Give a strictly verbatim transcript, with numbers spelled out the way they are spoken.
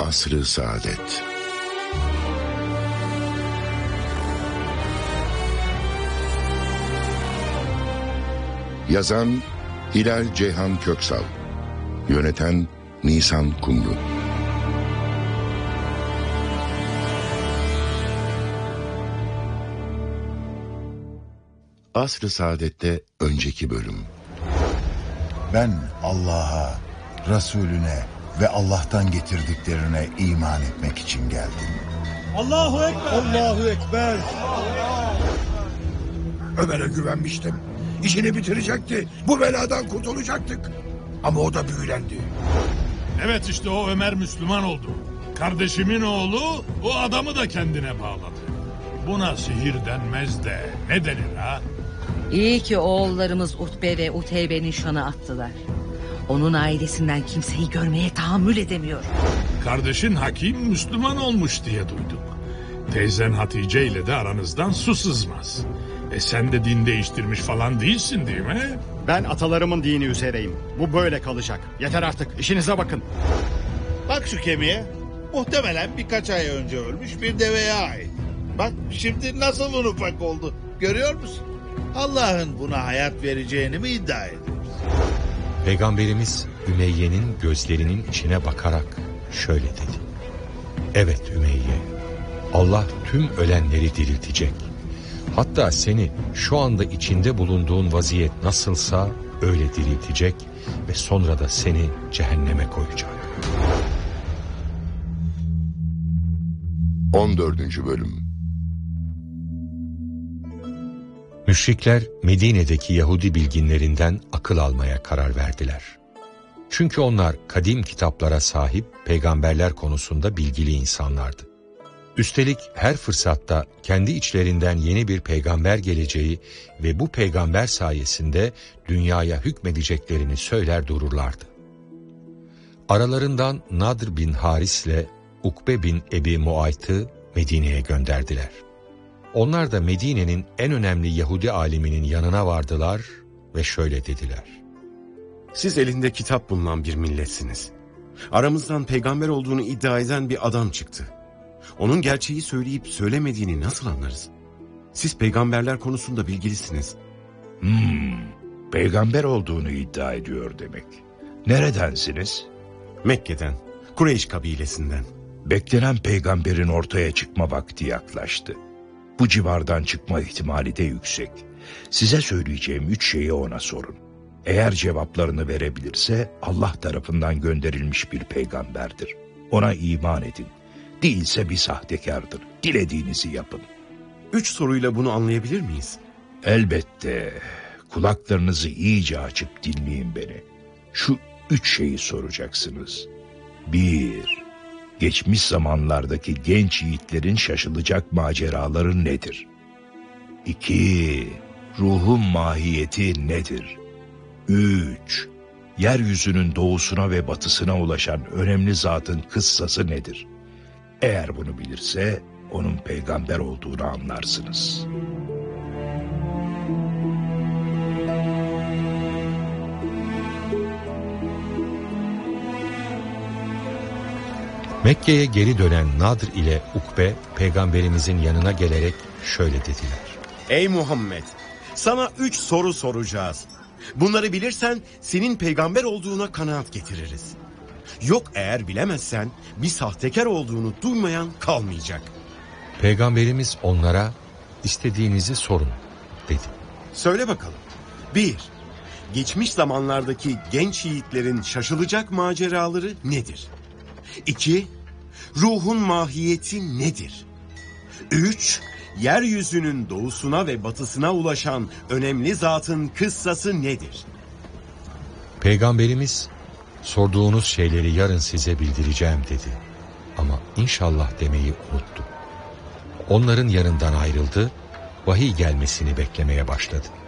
Asr-ı Saadet. Yazan Hilal Ceyhan Köksal. Yöneten Nisan Kumru. Asr-ı Saadet'te önceki bölüm. Ben Allah'a, Resulüne ve Allah'tan getirdiklerine iman etmek için geldim. Allahu Ekber! Allahu Ekber! Ömer'e güvenmiştim. İşini bitirecekti. Bu beladan kurtulacaktık. Ama o da büyülendi. Evet, işte o Ömer Müslüman oldu. Kardeşimin oğlu o adamı da kendine bağladı. Buna sihir denmez de ne denir ha? İyi ki oğullarımız Utbe ve Uteybe'nin şanı attılar. Onun ailesinden kimseyi görmeye tahammül edemiyor. Kardeşin Hakim Müslüman olmuş diye duyduk. Teyzen Hatice ile de aranızdan su sızmaz. E sen de din değiştirmiş falan değilsin değil mi? Ben atalarımın dini üzereyim. Bu böyle kalacak. Yeter artık, işinize bakın. Bak şu kemiğe. Muhtemelen birkaç ay önce ölmüş bir deveye ait. Bak şimdi nasıl un ufak oldu. Görüyor musun? Allah'ın buna hayat vereceğini mi iddia ediyoruz? Peygamberimiz Ümeyye'nin gözlerinin içine bakarak şöyle dedi. Evet Ümeyye, Allah tüm ölenleri diriltecek. Hatta seni şu anda içinde bulunduğun vaziyet nasılsa öyle diriltecek ve sonra da seni cehenneme koyacak. on dördüncü bölüm. Müşrikler Medine'deki Yahudi bilginlerinden akıl almaya karar verdiler. Çünkü onlar kadim kitaplara sahip peygamberler konusunda bilgili insanlardı. Üstelik her fırsatta kendi içlerinden yeni bir peygamber geleceği ve bu peygamber sayesinde dünyaya hükmedeceklerini söyler dururlardı. Aralarından Nadr bin Haris ile Ukbe bin Ebi Muayt'ı Medine'ye gönderdiler. Onlar da Medine'nin en önemli Yahudi aliminin yanına vardılar ve şöyle dediler. Siz elinde kitap bulunan bir milletsiniz. Aramızdan peygamber olduğunu iddia eden bir adam çıktı. Onun gerçeği söyleyip söylemediğini nasıl anlarız? Siz peygamberler konusunda bilgilisiniz. Hmm, peygamber olduğunu iddia ediyor demek. Neredensiniz? Mekke'den, Kureyş kabilesinden. Beklenen peygamberin ortaya çıkma vakti yaklaştı. Bu civardan çıkma ihtimali de yüksek. Size söyleyeceğim üç şeyi ona sorun. Eğer cevaplarını verebilirse Allah tarafından gönderilmiş bir peygamberdir. Ona iman edin. Değilse bir sahtekardır. Dilediğinizi yapın. Üç soruyla bunu anlayabilir miyiz? Elbette. Kulaklarınızı iyice açıp dinleyin beni. Şu üç şeyi soracaksınız. Bir, geçmiş zamanlardaki genç yiğitlerin şaşılacak maceraları nedir? İki, ruhun mahiyeti nedir? Üç, yeryüzünün doğusuna ve batısına ulaşan önemli zatın kıssası nedir? Eğer bunu bilirse onun peygamber olduğunu anlarsınız. Mekke'ye geri dönen Nadr ile Ukbe peygamberimizin yanına gelerek şöyle dediler. Ey Muhammed! Sana üç soru soracağız. Bunları bilirsen senin peygamber olduğuna kanaat getiririz. Yok eğer bilemezsen bir sahtekar olduğunu duymayan kalmayacak. Peygamberimiz onlara istediğinizi sorun dedi. Söyle bakalım. Bir, geçmiş zamanlardaki genç yiğitlerin şaşılacak maceraları nedir? İki, ruhun mahiyeti nedir? Üç, yeryüzünün doğusuna ve batısına ulaşan önemli zatın kıssası nedir? Peygamberimiz sorduğunuz şeyleri yarın size bildireceğim dedi. Ama inşallah demeyi unuttu. Onların yanından ayrıldı, vahiy gelmesini beklemeye başladı.